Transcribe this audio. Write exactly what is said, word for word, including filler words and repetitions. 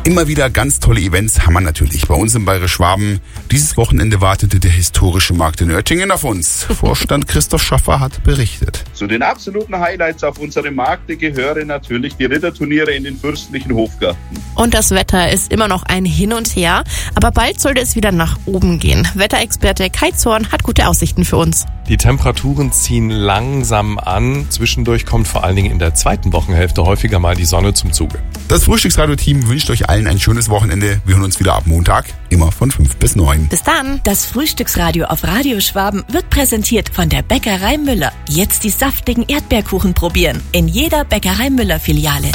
Immer wieder ganz tolle Events haben wir natürlich bei uns im Bayerisch Schwaben. Dieses Wochenende wartete der historische Markt in Oettingen auf uns. Vorstand Christoph Schaffer hat berichtet. Zu den absoluten Highlights auf unserem Markt gehören natürlich die Ritterturniere in den fürstlichen Hofgarten. Und das Wetter ist immer noch ein Hin und Her, aber bald sollte es wieder nach oben gehen. Wetterexperte Kai Zorn hat gute Aussichten für uns. Die Temperaturen ziehen langsam an. Zwischendurch kommt vor allen Dingen in der zweiten Wochenhälfte häufiger mal die Sonne zum Zuge. Das Frühstücksradio-Team wünscht euch allen ein schönes Wochenende. Wir hören uns wieder ab Montag, immer von fünf bis neun. Bis dann. Das Frühstücksradio auf Radio Schwaben wird präsentiert von der Bäckerei Müller. Jetzt die saftigen Erdbeerkuchen probieren. In jeder Bäckerei Müller Filiale.